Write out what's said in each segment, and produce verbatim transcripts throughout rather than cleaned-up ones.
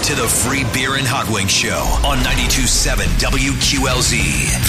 to the Free Beer and Hot Wings Show on ninety-two point seven W Q L Z,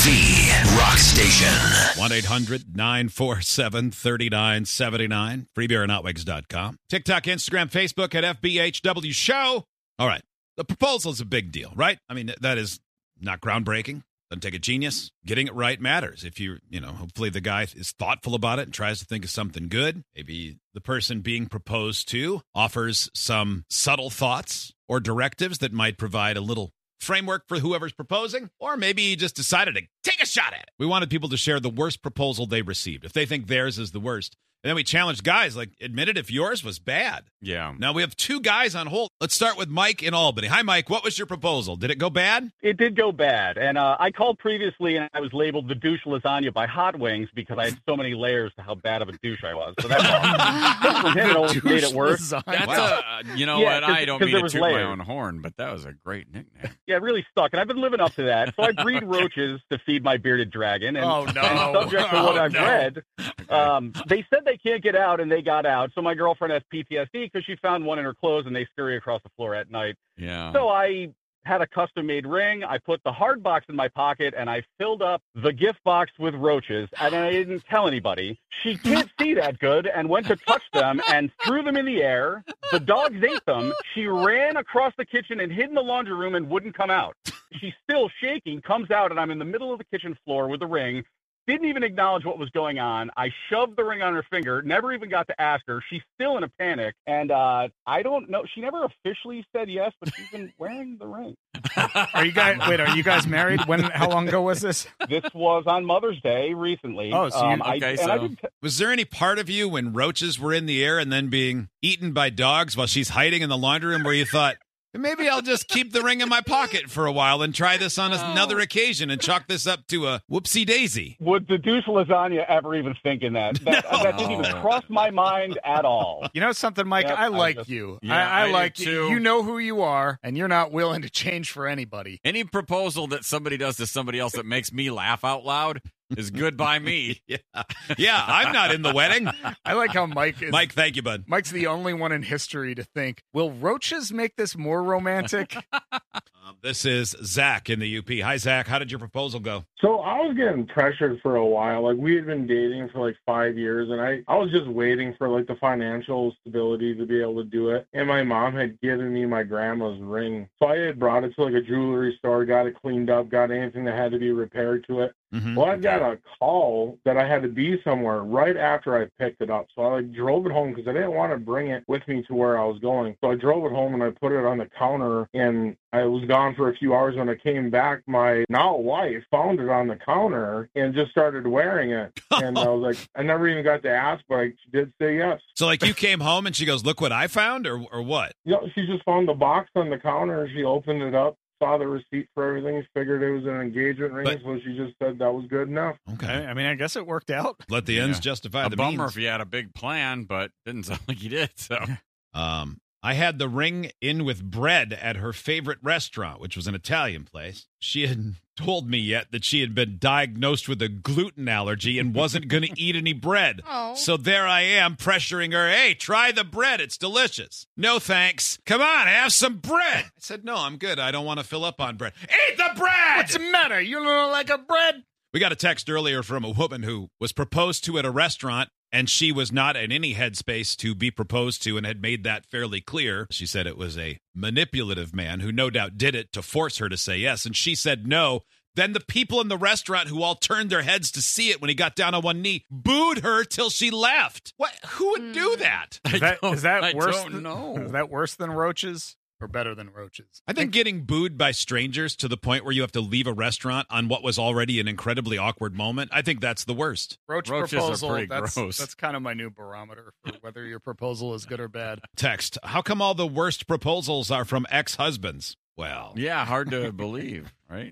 the rock station. one eight hundred nine four seven three nine seven nine, free beer and hot wings dot com. TikTok, Instagram, Facebook at F B H W Show. All right. The proposal is a big deal, right? I mean, that is not groundbreaking. Doesn't take a genius. Getting it right matters. If you, you know, hopefully the guy is thoughtful about it and tries to think of something good. Maybe the person being proposed to offers some subtle thoughts or directives that might provide a little framework for whoever's proposing, or maybe he just decided to take a shot at it. We wanted people to share the worst proposal they received, if they think theirs is the worst. And then we challenged guys, like, admit it if yours was bad. Yeah. Now we have two guys on hold. Let's start with Mike in Albany. Hi, Mike. What was your proposal? Did it go bad? It did go bad. And uh, I called previously, and I was labeled the douche lasagna by Hot Wings because I had so many layers to how bad of a douche I was. So that's all. It almost made it worse. That's Wow. a, you know Yeah, what? 'cause- I don't 'cause mean there to was toot my layers. own horn, but that was a great nickname. Yeah, it really stuck. And I've been living up to that. So I breed roaches to feed my bearded dragon. And, Oh, no. and subject to what Oh, I've no. read, um, they said they can't get out, and they got out. So my girlfriend has P T S D because she found one in her clothes, and they scurry across the floor at night. Yeah. So I had a custom-made ring. I put the hard box in my pocket, and I filled up the gift box with roaches, and I didn't tell anybody. She can't see that good and went to touch them and threw them in the air. The dogs ate them. She ran across the kitchen and hid in the laundry room and wouldn't come out. She's still shaking, comes out, and I'm in the middle of the kitchen floor with the ring. Didn't even acknowledge what was going on. I shoved the ring on her finger, never even got to ask her. She's still in a panic. And uh, I don't know. She never officially said yes, but she's been wearing the ring. Are you guys? Wait, are you guys married? When? How long ago was this? This was on Mother's Day recently. Oh, so you- um, I, okay, and so- I didn't t- Was there any part of you when roaches were in the air and then being eaten by dogs while she's hiding in the laundry room where you thought, maybe I'll just keep the ring in my pocket for a while and try this on another occasion and chalk this up to a whoopsie daisy? would the douche lasagna ever even think in that? That, No. that didn't even cross my mind at all. You know something, Mike? Yep, I I like just- you. Yeah, I, I, I do like too. you. You know who you are, and you're not willing to change for anybody. Any proposal that somebody does to somebody else that makes me laugh out loud is good by me. Yeah. Yeah, I'm not in the wedding. I like how Mike is. Mike, thank you, bud. Mike's the only one in history to think, will roaches make this more romantic? Um, this is Zach in the U P. Hi, Zach. How did your proposal go? So I was getting pressured for a while. Like, we had been dating for like five years, and I, I was just waiting for like the financial stability to be able to do it. And my mom had given me my grandma's ring. So I had brought it to like a jewelry store, got it cleaned up, got anything that had to be repaired to it. Mm-hmm. Well, I got a call that I had to be somewhere right after I picked it up. So I like drove it home because I didn't want to bring it with me to where I was going. So I drove it home and I put it on the counter, and I was gone for a few hours. When I came back, my now wife found it on the counter and just started wearing it. And I was like, I never even got to ask, but I did say yes. So, like, you came home and she goes, look what I found, or or what? You know, she just found the box on the counter and she opened it up, saw the receipt for everything, figured it was an engagement ring, But- so she just said that was good enough. Okay. I, I mean, I guess it worked out. Let the ends Yeah. justify A the bummer means. if you had a big plan, but didn't sound like you did. So Um, I had the ring in with bread at her favorite restaurant, which was an Italian place. She had told me yet that she had been diagnosed with a gluten allergy and wasn't going to eat any bread. Oh. So there I am pressuring her, hey, try the bread. It's delicious. No, thanks. Come on, have some bread. I said, no, I'm good. I don't want to fill up on bread. Eat the bread! What's the matter? You don't like a bread? We got a text earlier from a woman who was proposed to at a restaurant, and she was not in any headspace to be proposed to and had made that fairly clear. She said it was a manipulative man who no doubt did it to force her to say yes, and she said no. Then the people in the restaurant who all turned their heads to see it when he got down on one knee booed her till she left. What? Who would do that? Is that, don't- is that I worse? don't than, know. Is that worse than roaches or better than roaches? I think getting booed by strangers to the point where you have to leave a restaurant on what was already an incredibly awkward moment, I think that's the worst. Roach Roaches are proposal, pretty that's, gross. that's kind of my new barometer for whether your proposal is good or bad. Text, how come all the worst proposals are from ex-husbands? Well, yeah, hard to believe, right?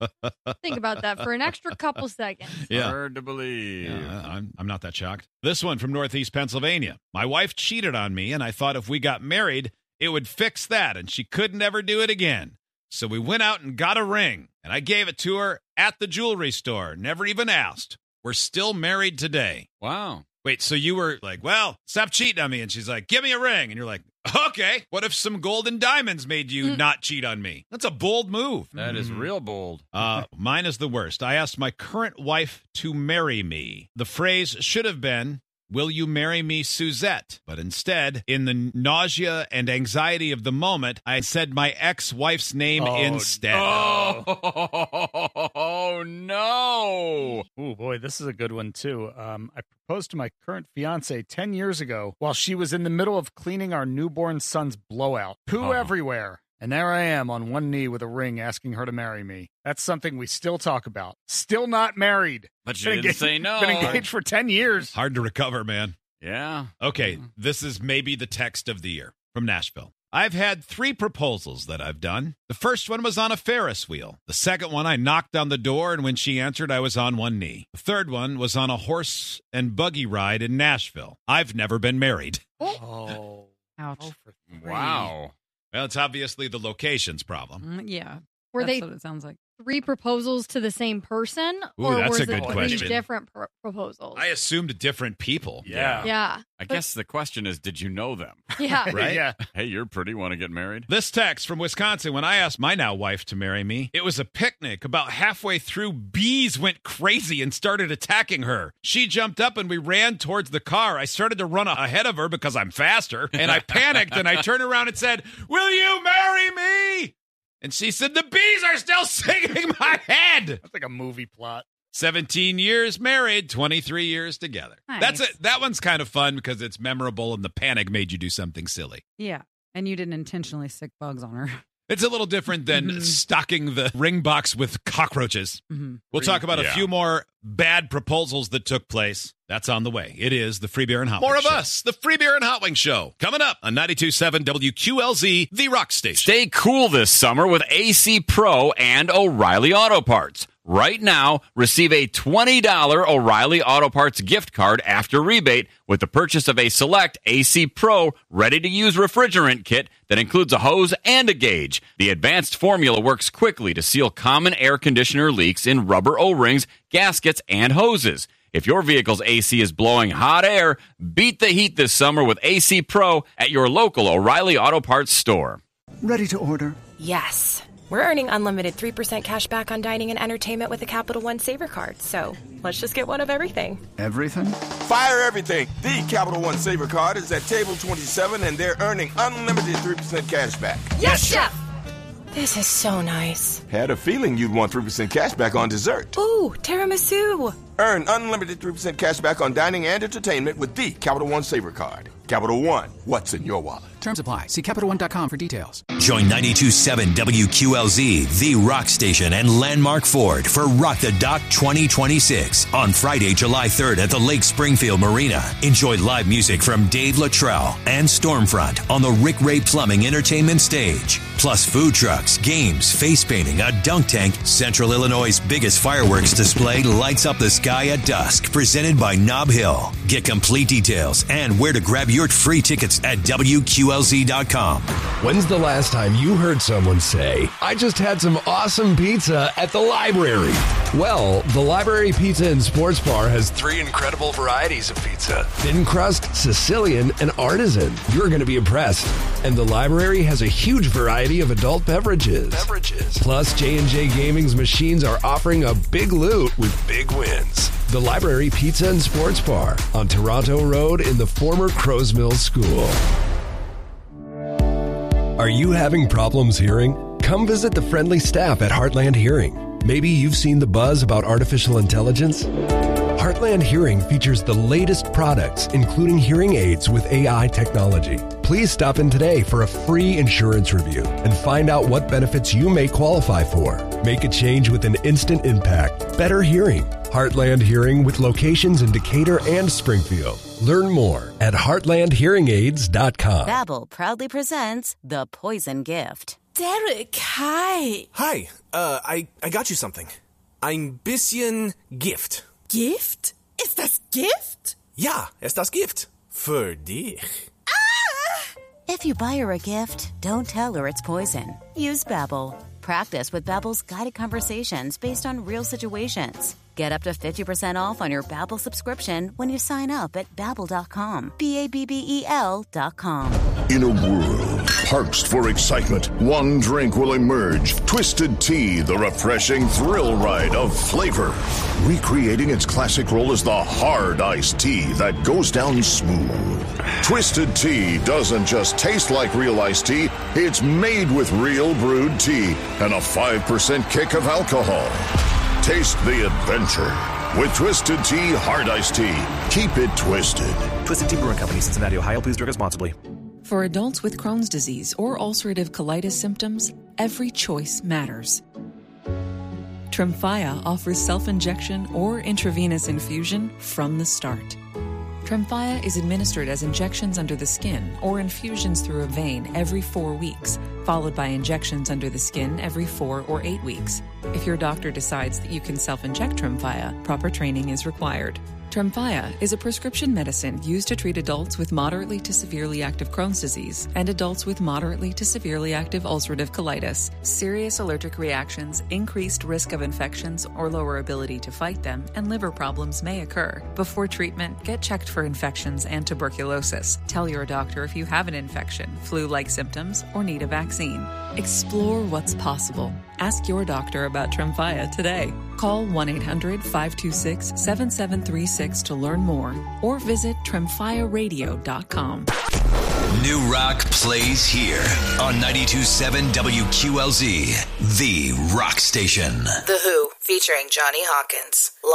Think about that for an extra couple seconds. yeah. Hard to believe. Yeah, I'm, I'm not that shocked. This one from Northeast Pennsylvania. My wife cheated on me, and I thought if we got married, it would fix that, and she could never do it again. So we went out and got a ring, and I gave it to her at the jewelry store. Never even asked. We're still married today. Wow. Wait, so you were like, well, stop cheating on me. And she's like, give me a ring. And you're like, okay, what if some golden diamonds made you Mm. not cheat on me? That's a bold move. That is real bold. Uh, mine is the worst. I asked my current wife to marry me. The phrase should have been, will you marry me, Suzette? But instead, in the nausea and anxiety of the moment, I said my ex-wife's name Oh, instead. Oh, no. Oh boy, this is a good one too. Um, I proposed to my current fiance ten years ago while she was in the middle of cleaning our newborn son's blowout. Poo Oh. everywhere. And there I am on one knee with a ring asking her to marry me. That's something we still talk about. Still not married. But you Been didn't engaged- say no. Been engaged for ten years. Hard to recover, man. Yeah. Okay, this is maybe the text of the year from Nashville. I've had three proposals that I've done. The first one was on a Ferris wheel. The second one, I knocked on the door, and when she answered, I was on one knee. The third one was on a horse and buggy ride in Nashville. I've never been married. Oh. Ouch. Oh, for three. Wow. Well, it's obviously the location's problem. Mm, yeah. Were That's they what it sounds like. three proposals to the same person, Ooh, or that's was a it good three question. different pr- proposals? I assumed different people. Yeah. yeah, I guess the question is, did you know them? yeah. Right? Yeah. Hey, you're pretty. Want to get married? This text from Wisconsin, when I asked my now wife to marry me, it was a picnic. About halfway through, bees went crazy and started attacking her. She jumped up and we ran towards the car. I started to run ahead of her because I'm faster, and I panicked and I turned around and said, will you marry me? And she said, the bees are still singing my head. That's like a movie plot. seventeen years married, twenty-three years together. Nice. That's it. That one's kind of fun because it's memorable and the panic made you do something silly. Yeah. And you didn't intentionally stick bugs on her. It's a little different than Mhm. stocking the ring box with cockroaches. Mm-hmm. We'll talk about a Yeah. few more bad proposals that took place. That's on the way. It is the Free Beer and Hot More Wings of Show. us, the Free Beer and Hot Wings Show, coming up on ninety-two point seven W Q L Z, the Rock Station. Stay cool this summer with A C Pro and O'Reilly Auto Parts. Right now, receive a twenty dollars O'Reilly Auto Parts gift card after rebate with the purchase of a select A C Pro ready-to-use refrigerant kit that includes a hose and a gauge. The advanced formula works quickly to seal common air conditioner leaks in rubber O-rings, gaskets, and hoses. If your vehicle's A C is blowing hot air, beat the heat this summer with A C Pro at your local O'Reilly Auto Parts store. Ready to order? Yes. We're earning unlimited three percent cash back on dining and entertainment with a Capital One Saver card. So let's just get one of everything. Everything? Fire everything. The Capital One Saver card is at table twenty-seven, and they're earning unlimited three percent cash back. Yes, Chef! This is so nice. Had a feeling you'd want three percent cash back on dessert. Ooh, tiramisu. Earn unlimited three percent cash back on dining and entertainment with the Capital One Saver card. Capital One, what's in your wallet? Terms apply. See Capital One dot com for details. Join ninety-two point seven W Q L Z, the Rock Station, and Landmark Ford for Rock the Dock twenty twenty-six on Friday, July third at the Lake Springfield Marina. Enjoy live music from Dave Luttrell and Stormfront on the Rick Ray Plumbing Entertainment Stage. Plus food trucks, games, face painting, a dunk tank. Central Illinois' biggest fireworks display lights up the sky at dusk. Presented by Nob Hill. Get complete details and where to grab your free tickets at W Q L Z dot com. When's the last time you heard someone say, I just had some awesome pizza at the library? Well, the Library Pizza and Sports Bar has three incredible varieties of pizza. Thin crust, Sicilian, and artisan. You're going to be impressed. And the library has a huge variety of adult beverages. Beverages. Plus, J and J Gaming's machines are offering a big loot with big wins. The Library Pizza and Sports Bar on Toronto Road in the former Crows Mill School. Are you having problems hearing? Come visit the friendly staff at Heartland Hearing. Maybe you've seen the buzz about artificial intelligence. Heartland Hearing features the latest products, including hearing aids with A I technology. Please stop in today for a free insurance review and find out what benefits you may qualify for. Make a change with an instant impact. Better hearing. Heartland Hearing with locations in Decatur and Springfield. Learn more at heartland hearing aids dot com. Babbel proudly presents The Poison Gift. Derek, hi. Hi, uh, I, I got you something. Ein bisschen Gift. Gift? Ist das Gift? Ja, ist das Gift. Für dich. If you buy her a gift, don't tell her it's poison. Use Babbel. Practice with Babbel's guided conversations based on real situations. Get up to fifty percent off on your Babbel subscription when you sign up at babbel dot com. B A B B E L dot com. In a world parched for excitement, one drink will emerge. Twisted Tea, the refreshing thrill ride of flavor. Recreating its classic role as the hard iced tea that goes down smooth. Twisted Tea doesn't just taste like real iced tea, it's made with real brewed tea and a five percent kick of alcohol. Taste the adventure with Twisted Tea Hard Iced Tea. Keep it twisted. Twisted Tea Brewing Company, Cincinnati, Ohio. Please drink responsibly. For adults with Crohn's disease or ulcerative colitis symptoms, every choice matters. Tremfya offers self-injection or intravenous infusion from the start. Tremfya is administered as injections under the skin or infusions through a vein every four weeks, followed by injections under the skin every four or eight weeks. If your doctor decides that you can self-inject Tremfya, proper training is required. Tremfya is a prescription medicine used to treat adults with moderately to severely active Crohn's disease and adults with moderately to severely active ulcerative colitis. Serious allergic reactions, increased risk of infections or lower ability to fight them, and liver problems may occur. Before treatment, get checked for infections and tuberculosis. Tell your doctor if you have an infection, flu-like symptoms, or need a vaccine. Explore what's possible. Ask your doctor about Tremfya today. Call one eight hundred five two six seven seven three six to learn more or visit tremfya radio dot com. New Rock plays here on ninety-two point seven W Q L Z, the rock station. The Who, featuring Johnny Hawkins.